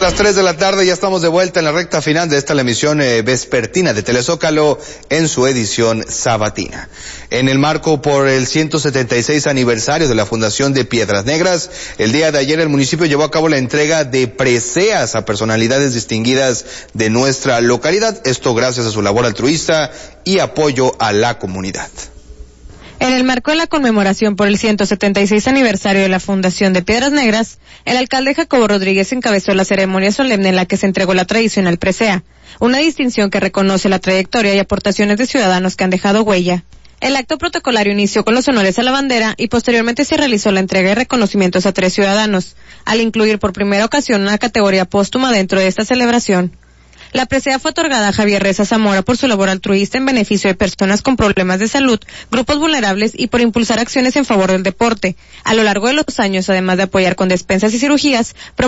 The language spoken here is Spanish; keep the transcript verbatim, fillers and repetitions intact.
las tres de la tarde ya estamos de vuelta en la recta final de esta la emisión eh, vespertina de Telezócalo en su edición sabatina. En el marco por el ciento setenta y seis aniversario de la Fundación de Piedras Negras, el día de ayer el municipio llevó a cabo la entrega de preseas a personalidades distinguidas de nuestra localidad, esto gracias a su labor altruista y apoyo a la comunidad. En el marco de la conmemoración por el ciento setenta y seis aniversario de la Fundación de Piedras Negras, el alcalde Jacobo Rodríguez encabezó la ceremonia solemne en la que se entregó la tradicional presea, una distinción que reconoce la trayectoria y aportaciones de ciudadanos que han dejado huella. El acto protocolario inició con los honores a la bandera y posteriormente se realizó la entrega de reconocimientos a tres ciudadanos, al incluir por primera ocasión una categoría póstuma dentro de esta celebración. La presea fue otorgada a Javier Reza Zamora por su labor altruista en beneficio de personas con problemas de salud, grupos vulnerables y por impulsar acciones en favor del deporte. A lo largo de los años, además de apoyar con despensas y cirugías,